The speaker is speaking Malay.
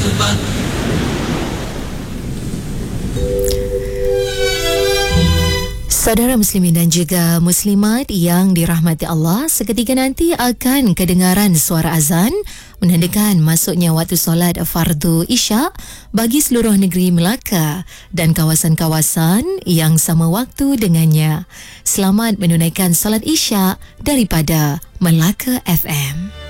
Saudara muslimin dan juga muslimat yang dirahmati Allah, seketika nanti akan kedengaran suara azan menandakan masuknya waktu solat fardu Isyak bagi seluruh negeri Melaka dan kawasan-kawasan yang sama waktu dengannya. Selamat menunaikan solat Isyak daripada Melaka FM.